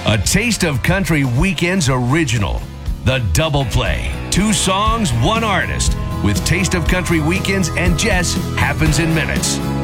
A Taste of Country Weekends original. The Double Play. 2 songs, 1 artist. With Taste of Country Weekends and Jess happens in minutes.